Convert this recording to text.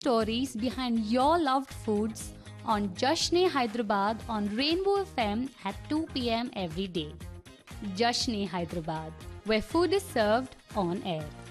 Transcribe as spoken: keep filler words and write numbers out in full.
stories behind your loved foods on Jashne Hyderabad on Rainbow F M at two p m every day. Jashne Hyderabad, where food is served on air.